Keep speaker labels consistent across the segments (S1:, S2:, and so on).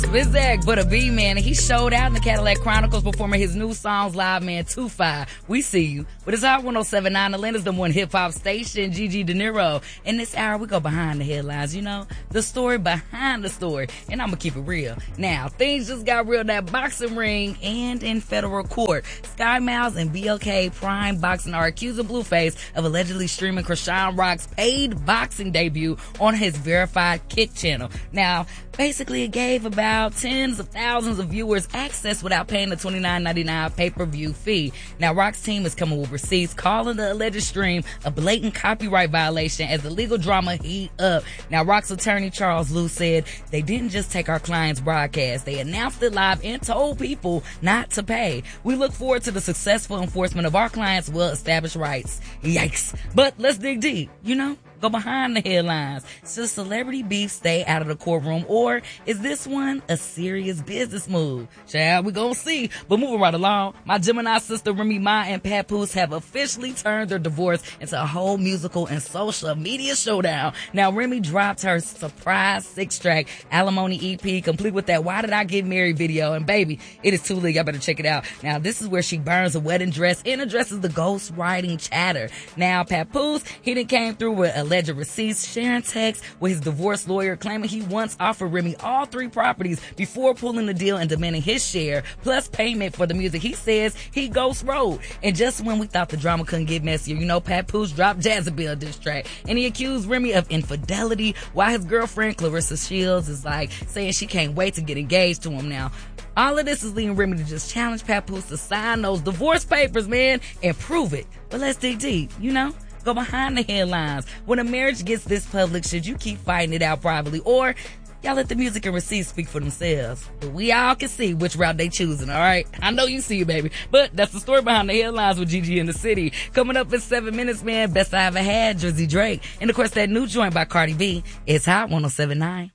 S1: Bizak, but a B, man, and he showed out in the Cadillac Chronicles performing his new songs live, man, 2-5. We see you. But it's Hot 107.9, Atlanta's the one hip-hop station, Gigi De Niro. In this hour, we go behind the headlines, you know, the story behind the story. And I'm gonna keep it real. Now, things just got real in that boxing ring and in federal court. Sky Miles and BLK Prime Boxing are accusing Blueface of allegedly streaming Krishan Rock's paid boxing debut on his verified Kick channel. Now, basically, it gave about tens of thousands of viewers access without paying the $29.99 pay-per-view fee. Now, Rock's team is coming with receipts calling the alleged stream a blatant copyright violation as the legal drama heat up. Now, Rock's attorney, Charles Liu, said they didn't just take our client's broadcast. They announced it live and told people not to pay. We look forward to the successful enforcement of our client's well-established rights. Yikes. But let's dig deep, you know? Go behind the headlines. Should celebrity beef stay out of the courtroom, or is this one a serious business move? Child, we gonna see. But moving right along, my Gemini sister Remy Ma and Papoose have officially turned their divorce into a whole musical and social media showdown. Now, Remy dropped her surprise 6-track Alimony EP, complete with that Why Did I Get Married video. And baby, it is too lit. Y'all better check it out. Now, this is where she burns a wedding dress and addresses the ghost writing chatter. Now, Papoose, he done came through with alleged receipts, sharing texts with his divorce lawyer, claiming he once offered Remy all 3 properties before pulling the deal and demanding his share, plus payment for the music he says he ghost wrote. And just when we thought the drama couldn't get messier, you know, Papoose dropped Jezebel diss track, and he accused Remy of infidelity, while his girlfriend, Clarissa Shields, is like saying she can't wait to get engaged to him now. All of this is leading Remy to just challenge Papoose to sign those divorce papers, man, and prove it. But let's dig deep, you know? Go behind the headlines. When a marriage gets this public, should you keep fighting it out privately, or y'all let the music and receipts speak for themselves? But we all can see which route they choosing, alright? I know you see it, baby. But that's the story behind the headlines with Gigi in the City. Coming up in 7 minutes, man, Best I Ever Had, Drizzy Drake. And of course, that new joint by Cardi B. It's Hot 107.9.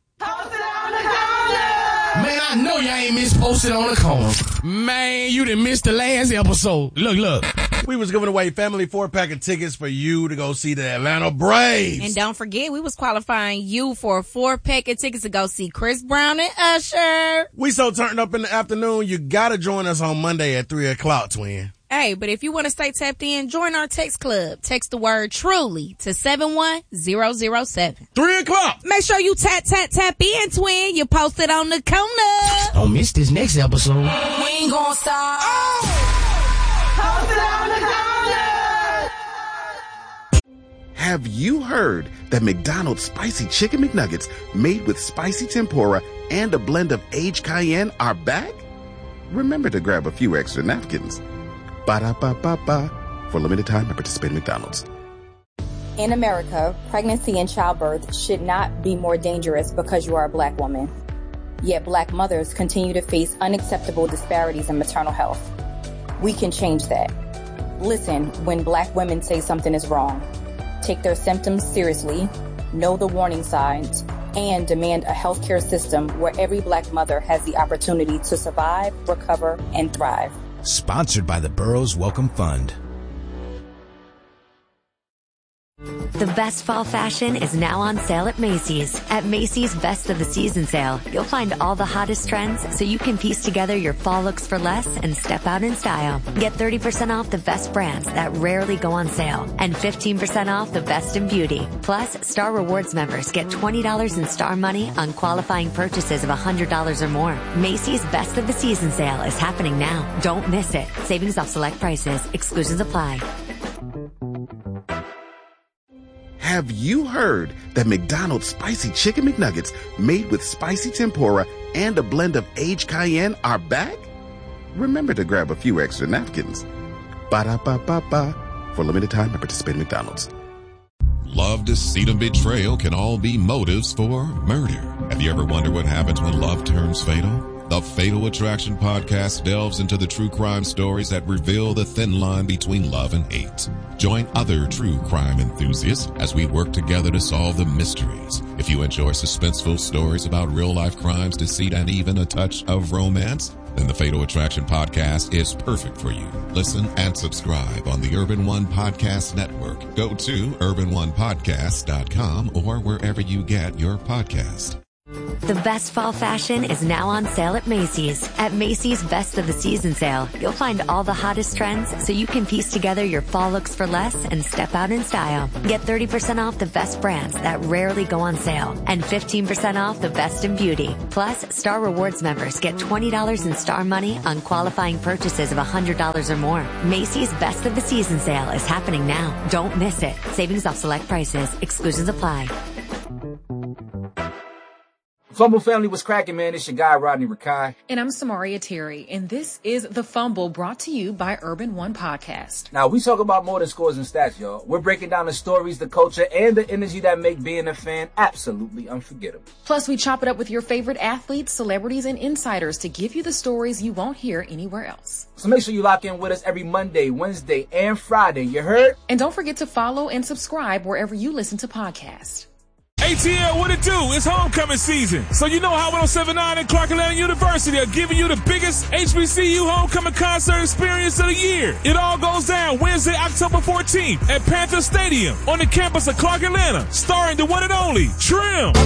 S2: Man, I know y'all ain't miss Posted on the Corner. Man, you done missed the last episode. Look.
S3: We was giving away family 4-pack of tickets for you to go see the Atlanta Braves.
S4: And don't forget, we was qualifying you for a 4-pack of tickets to go see Chris Brown and Usher.
S3: We so turned up in the afternoon, you gotta join us on Monday at 3 o'clock, twin.
S4: Hey, but if you want to stay tapped in, join our text club. Text the word TRULY to 71007.
S3: 3 o'clock.
S4: Make sure you tap in, twin. You posted on the corner.
S2: Don't miss this next episode.
S4: We ain't gonna stop.
S5: Posted on the corner.
S6: Have you heard that McDonald's Spicy Chicken McNuggets made with spicy tempura and a blend of aged cayenne are back? Remember to grab a few extra napkins. Ba-da-ba-ba-ba. For limited time at participating McDonald's.
S7: In America, pregnancy and childbirth should not be more dangerous because you are a Black woman. Yet Black mothers continue to face unacceptable disparities in maternal health. We can change that. Listen when Black women say something is wrong. Take their symptoms seriously, know the warning signs, and demand a healthcare system where every Black mother has the opportunity to survive, recover, and thrive.
S8: Sponsored by the Burroughs Welcome Fund.
S9: The best fall fashion is now on sale at Macy's. At Macy's Best of the Season sale, you'll find all the hottest trends so you can piece together your fall looks for less and step out in style. Get 30% off the best brands that rarely go on sale and 15% off the best in beauty. Plus, Star Rewards members get $20 in Star Money on qualifying purchases of $100 or more. Macy's Best of the Season sale is happening now. Don't miss it. Savings off select prices. Exclusions apply.
S6: Have you heard that McDonald's Spicy Chicken McNuggets made with spicy tempura and a blend of aged cayenne are back? Remember to grab a few extra napkins. Ba-da-ba-ba-ba. For limited time at participating McDonald's.
S10: Love, deceit, and betrayal can all be motives for murder. Have you ever wondered what happens when love turns fatal? The Fatal Attraction podcast delves into the true crime stories that reveal the thin line between love and hate. Join other true crime enthusiasts as we work together to solve the mysteries. If you enjoy suspenseful stories about real-life crimes, deceit, and even a touch of romance, then the Fatal Attraction podcast is perfect for you. Listen and subscribe on the Urban One Podcast Network. Go to urbanonepodcast.com or wherever you get your podcast.
S9: The best fall fashion is now on sale at Macy's. At Macy's Best of the Season sale, you'll find all the hottest trends so you can piece together your fall looks for less and step out in style. Get 30% off the best brands that rarely go on sale and 15% off the best in beauty. Plus, Star Rewards members get $20 in Star money on qualifying purchases of $100 or more. Macy's Best of the Season sale is happening now. Don't miss it. Savings off select prices. Exclusions apply.
S11: Fumble family was cracking, man. It's your guy, Rodney Rakai.
S12: And I'm Samaria Terry. And this is The Fumble, brought to you by Urban One Podcast.
S11: Now, we talk about more than scores and stats, y'all. We're breaking down the stories, the culture, and the energy that make being a fan absolutely unforgettable.
S12: Plus, we chop it up with your favorite athletes, celebrities, and insiders to give you the stories you won't hear anywhere else.
S11: So make sure you lock in with us every Monday, Wednesday, and Friday. You heard?
S12: And don't forget to follow and subscribe wherever you listen to podcasts.
S13: ATL, what it do? It's homecoming season. So you know how 1079 and Clark Atlanta University are giving you the biggest HBCU homecoming concert experience of the year. It all goes down Wednesday, October 14th at Panther Stadium on the campus of Clark Atlanta, starring the one and only Trim.